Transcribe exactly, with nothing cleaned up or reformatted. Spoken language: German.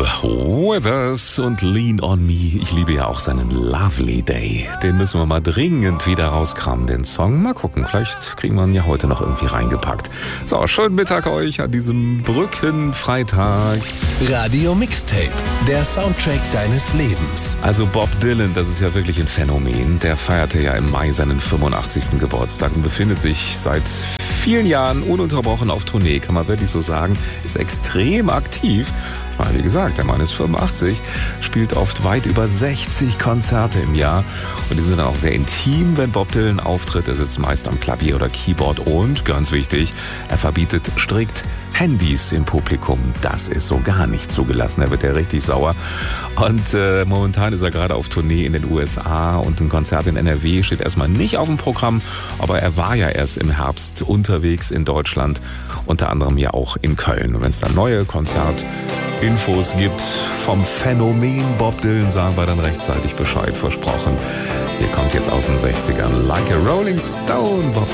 Withers und Lean on Me. Ich liebe ja auch seinen Lovely Day. Den müssen wir mal dringend wieder rauskramen, den Song. Mal gucken, vielleicht kriegen wir ihn ja heute noch irgendwie reingepackt. So, schönen Mittag euch an diesem Brückenfreitag. Radio Mixtape, der Soundtrack deines Lebens. Also Bob Dylan, das ist ja wirklich ein Phänomen. Der feierte ja im Mai seinen fünfundachtzigsten Geburtstag und befindet sich seit vielen Jahren ununterbrochen auf Tournee, kann man wirklich so sagen. Ist extrem aktiv. Ich meine, wie gesagt, der Mann ist fünfundachtzig, spielt oft weit über sechzig Konzerte im Jahr und die sind dann auch sehr intim, wenn Bob Dylan auftritt. Er sitzt meist am Klavier oder Keyboard und, ganz wichtig, er verbietet strikt Handys im Publikum. Das ist so gar nicht zugelassen, da wird er richtig sauer. Und äh, momentan ist er gerade auf Tournee in den U S A und ein Konzert in N R W steht erstmal nicht auf dem Programm, aber er war ja erst im Herbst unterwegs in Deutschland, unter anderem ja auch in Köln. Und wenn es dann neue Konzertinfos gibt vom Phänomen Bob Dylan, sagen wir dann rechtzeitig Bescheid, versprochen. Hier kommt jetzt aus den sechzigern Like a Rolling Stone, Bob